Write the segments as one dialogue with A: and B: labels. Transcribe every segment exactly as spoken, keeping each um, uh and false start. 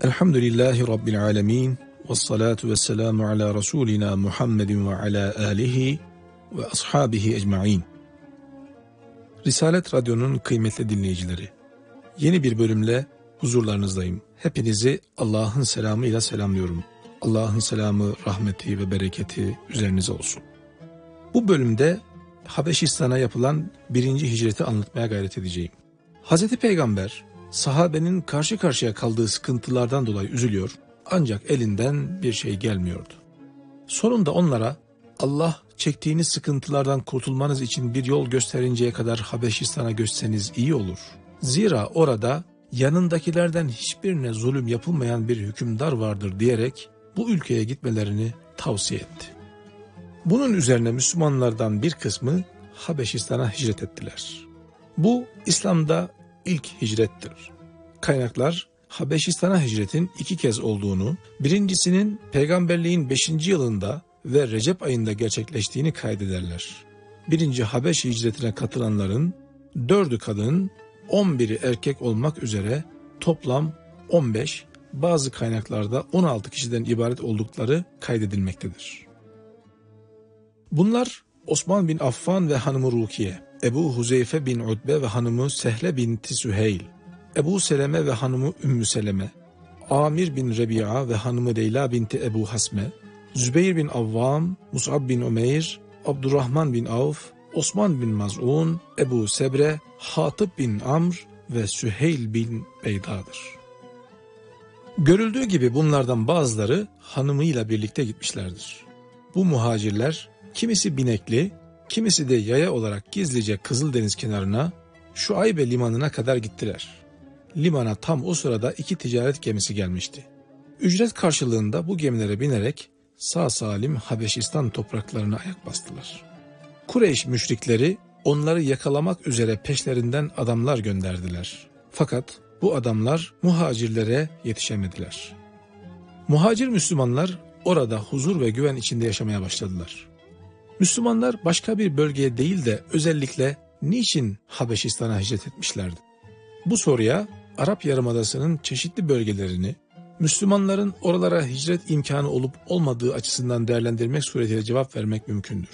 A: Elhamdülillahi Rabbil alemin. Vessalatu vesselamu ala Resulina Muhammedin ve ala alihi ve ashabihi ecma'in. Risalet Radyo'nun kıymetli dinleyicileri, yeni bir bölümle huzurlarınızdayım. Hepinizi Allah'ın selamıyla selamlıyorum. Allah'ın selamı, rahmeti ve bereketi üzerinize olsun. Bu bölümde Habeşistan'a yapılan birinci hicreti anlatmaya gayret edeceğim. Hazreti Peygamber, sahabenin karşı karşıya kaldığı sıkıntılardan dolayı üzülüyor, ancak elinden bir şey gelmiyordu. Sonunda onlara Allah çektiğiniz sıkıntılardan kurtulmanız için bir yol gösterinceye kadar Habeşistan'a göçseniz iyi olur. Zira orada yanındakilerden hiçbirine zulüm yapılmayan bir hükümdar vardır diyerek bu ülkeye gitmelerini tavsiye etti. Bunun üzerine Müslümanlardan bir kısmı Habeşistan'a hicret ettiler. Bu İslam'da ilk hicrettir. Kaynaklar Habeşistan'a hicretin iki kez olduğunu, birincisinin peygamberliğin beşinci yılında ve Recep ayında gerçekleştiğini kaydederler. Birinci Habeş hicretine katılanların dördü kadın, on biri erkek olmak üzere toplam on beş, bazı kaynaklarda on altı kişiden ibaret oldukları kaydedilmektedir. Bunlar Osman bin Affan ve hanımı Rukiye, Ebu Huzeyfe bin Utbe ve hanımı Sehle binti Süheyl, Ebu Seleme ve hanımı Ümmü Seleme, Amir bin Rebi'a ve hanımı Leyla binti Ebu Hasme, Zübeyir bin Avvam, Mus'ab bin Umeyr, Abdurrahman bin Avf, Osman bin Maz'un, Ebu Sebre, Hatib bin Amr ve Süheyl bin Beyda'dır. Görüldüğü gibi bunlardan bazıları hanımıyla birlikte gitmişlerdir. Bu muhacirler kimisi binekli, kimisi de yaya olarak gizlice Kızıldeniz kenarına, Şuaybe limanına kadar gittiler. Limana tam o sırada iki ticaret gemisi gelmişti. Ücret karşılığında bu gemilere binerek sağ salim Habeşistan topraklarına ayak bastılar. Kureyş müşrikleri onları yakalamak üzere peşlerinden adamlar gönderdiler. Fakat bu adamlar muhacirlere yetişemediler. Muhacir Müslümanlar orada huzur ve güven içinde yaşamaya başladılar. Müslümanlar başka bir bölgeye değil de özellikle niçin Habeşistan'a hicret etmişlerdi? Bu soruya Arap Yarımadası'nın çeşitli bölgelerini Müslümanların oralara hicret imkanı olup olmadığı açısından değerlendirmek suretiyle cevap vermek mümkündür.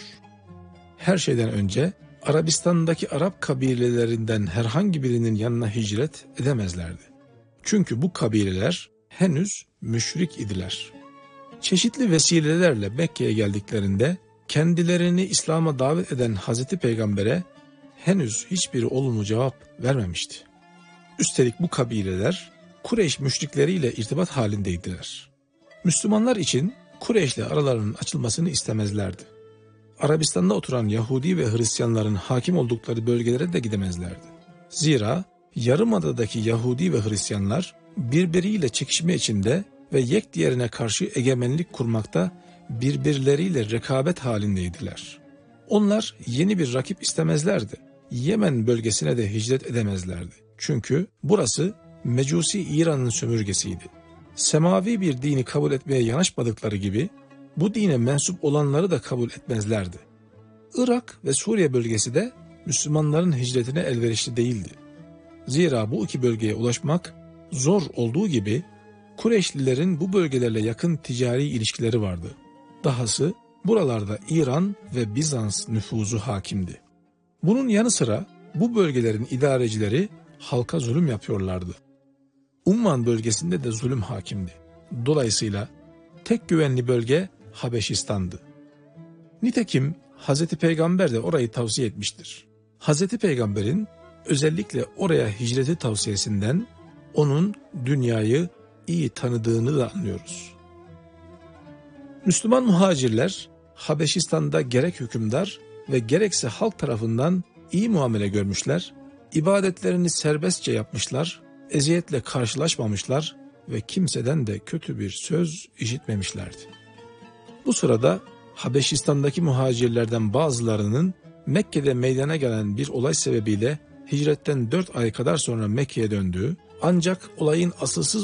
A: Her şeyden önce Arabistan'daki Arap kabilelerinden herhangi birinin yanına hicret edemezlerdi. Çünkü bu kabileler henüz müşrik idiler. Çeşitli vesilelerle Mekke'ye geldiklerinde kendilerini İslam'a davet eden Hazreti Peygamber'e henüz hiçbir olumlu cevap vermemişti. Üstelik bu kabileler Kureyş müşrikleriyle irtibat halindeydiler. Müslümanlar için Kureyş'le aralarının açılmasını istemezlerdi. Arabistan'da oturan Yahudi ve Hristiyanların hakim oldukları bölgelere de gidemezlerdi. Zira Yarımada'daki Yahudi ve Hristiyanlar birbiriyle çekişme içinde ve yek diğerine karşı egemenlik kurmakta birbirleriyle rekabet halindeydiler. Onlar yeni bir rakip istemezlerdi. Yemen bölgesine de hicret edemezlerdi. Çünkü burası Mecusi İran'ın sömürgesiydi. Semavi bir dini kabul etmeye yanaşmadıkları gibi bu dine mensup olanları da kabul etmezlerdi. Irak ve Suriye bölgesi de Müslümanların hicretine elverişli değildi. Zira bu iki bölgeye ulaşmak zor olduğu gibi Kureyşlilerin bu bölgelerle yakın ticari ilişkileri vardı. Dahası buralarda İran ve Bizans nüfuzu hakimdi. Bunun yanı sıra bu bölgelerin idarecileri halka zulüm yapıyorlardı. Umman bölgesinde de zulüm hakimdi. Dolayısıyla tek güvenli bölge Habeşistan'dı. Nitekim Hazreti Peygamber de orayı tavsiye etmiştir. Hazreti Peygamber'in özellikle oraya hicreti tavsiyesinden onun dünyayı iyi tanıdığını da anlıyoruz. Müslüman muhacirler Habeşistan'da gerek hükümdar ve gerekse halk tarafından iyi muamele görmüşler, ibadetlerini serbestçe yapmışlar, eziyetle karşılaşmamışlar ve kimseden de kötü bir söz işitmemişlerdi. Bu sırada Habeşistan'daki muhacirlerden bazılarının Mekke'de meydana gelen bir olay sebebiyle hicretten dört ay kadar sonra Mekke'ye döndüğü, ancak olayın asılsız